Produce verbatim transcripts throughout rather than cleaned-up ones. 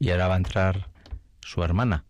Y ahora va a entrar su hermana,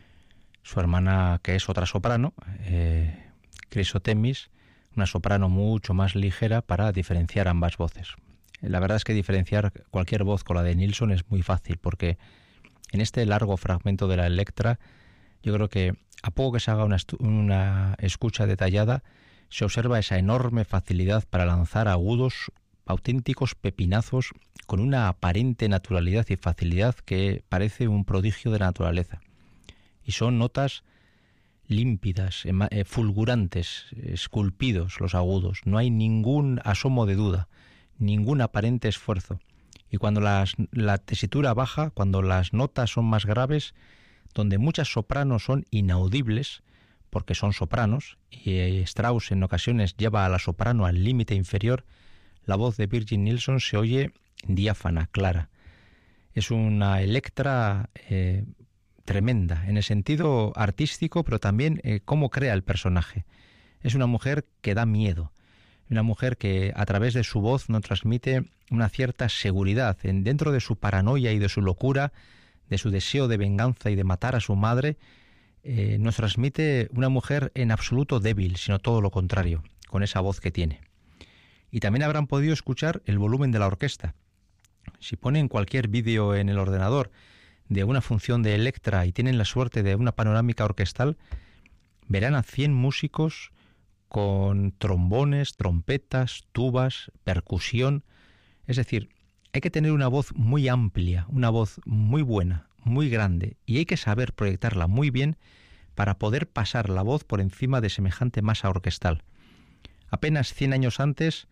su hermana que es otra soprano, eh, Chrysothemis, una soprano mucho más ligera para diferenciar ambas voces. La verdad es que diferenciar cualquier voz con la de Nilsson es muy fácil, porque en este largo fragmento de la Electra, yo creo que a poco que se haga una, una escucha detallada, se observa esa enorme facilidad para lanzar agudos, auténticos pepinazos, con una aparente naturalidad y facilidad que parece un prodigio de la naturaleza. Y son notas límpidas, fulgurantes, esculpidos los agudos. No hay ningún asomo de duda, ningún aparente esfuerzo. Y cuando las, la tesitura baja, cuando las notas son más graves, donde muchas sopranos son inaudibles, porque son sopranos, y Strauss en ocasiones lleva a la soprano al límite inferior, la voz de Birgit Nilsson se oye diáfana, clara. Es una Electra eh, tremenda, en el sentido artístico, pero también eh, cómo crea el personaje. Es una mujer que da miedo, una mujer que a través de su voz nos transmite una cierta seguridad en, dentro de su paranoia y de su locura, de su deseo de venganza y de matar a su madre, eh, nos transmite una mujer en absoluto débil, sino todo lo contrario, con esa voz que tiene. Y también habrán podido escuchar el volumen de la orquesta. Si ponen cualquier vídeo en el ordenador de una función de Electra y tienen la suerte de una panorámica orquestal, verán a cien músicos con trombones, trompetas, tubas, percusión. Es decir, hay que tener una voz muy amplia, una voz muy buena, muy grande, y hay que saber proyectarla muy bien para poder pasar la voz por encima de semejante masa orquestal. Apenas cien años antes,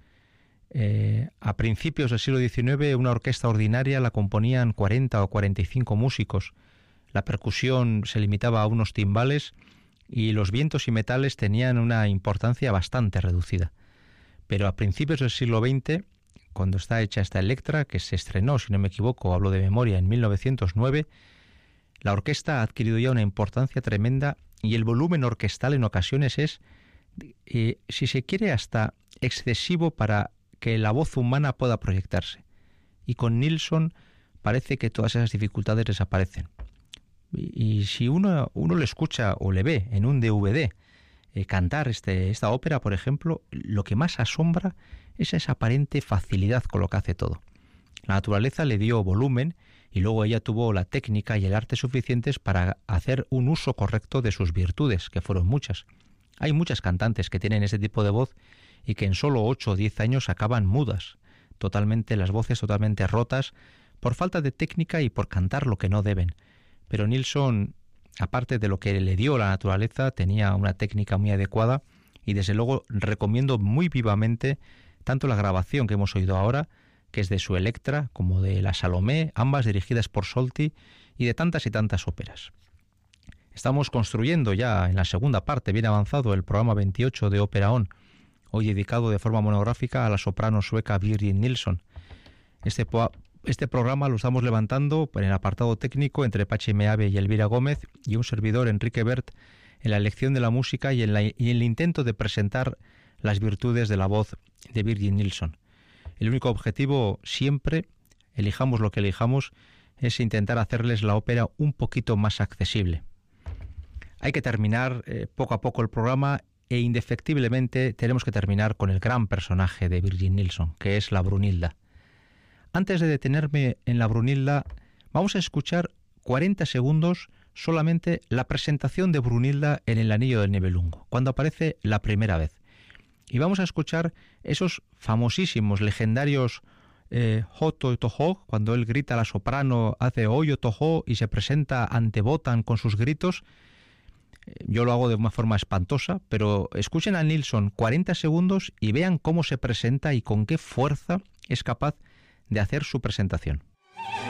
Eh, a principios del siglo diecinueve, una orquesta ordinaria la componían cuarenta o cuarenta y cinco músicos. La percusión se limitaba a unos timbales y los vientos y metales tenían una importancia bastante reducida. Pero a principios del siglo veinte, cuando está hecha esta Electra, que se estrenó, si no me equivoco, hablo de memoria, en mil novecientos nueve, la orquesta ha adquirido ya una importancia tremenda y el volumen orquestal en ocasiones es, eh, si se quiere, hasta excesivo para que la voz humana pueda proyectarse. Y con Nilsson parece que todas esas dificultades desaparecen. Y, y si uno, uno le escucha o le ve en un D V D eh, cantar este, esta ópera, por ejemplo, lo que más asombra es esa aparente facilidad con lo que hace todo. La naturaleza le dio volumen y luego ella tuvo la técnica y el arte suficientes para hacer un uso correcto de sus virtudes, que fueron muchas. Hay muchas cantantes que tienen ese tipo de voz y que en solo ocho o diez años acaban mudas, totalmente las voces totalmente rotas, por falta de técnica y por cantar lo que no deben. Pero Nilsson, aparte de lo que le dio la naturaleza, tenía una técnica muy adecuada y desde luego recomiendo muy vivamente tanto la grabación que hemos oído ahora, que es de su Electra, como de la Salomé, ambas dirigidas por Solti, y de tantas y tantas óperas. Estamos construyendo ya en la segunda parte, bien avanzado, el programa veintiocho de Ópera On, hoy dedicado de forma monográfica a la soprano sueca Birgit Nilsson. Este, este programa lo estamos levantando en el apartado técnico entre Pachi Meave y Elvira Gómez y un servidor, Enrique Bert, en la elección de la música y en, la, y en el intento de presentar las virtudes de la voz de Birgit Nilsson. El único objetivo siempre, elijamos lo que elijamos, es intentar hacerles la ópera un poquito más accesible. Hay que terminar eh, poco a poco el programa e indefectiblemente tenemos que terminar con el gran personaje de Birgit Nilsson, que es la Brunilda. Antes de detenerme en la Brunilda, vamos a escuchar cuarenta segundos solamente la presentación de Brunilda en el Anillo del Nibelungo, cuando aparece la primera vez. Y vamos a escuchar esos famosísimos, legendarios eh, Hoto Toho, cuando él grita a la soprano, hace Oyo Toho y se presenta ante Wotan con sus gritos. Yo lo hago de una forma espantosa, pero escuchen a Nilsson cuarenta segundos y vean cómo se presenta y con qué fuerza es capaz de hacer su presentación.